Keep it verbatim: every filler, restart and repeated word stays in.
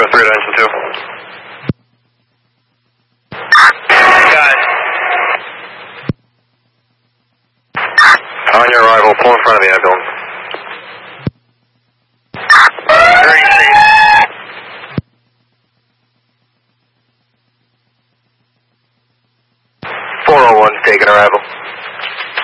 zero three nine two. Got it. On your arrival, pull in front of the ambulance. Green seat. four oh one's taking arrival.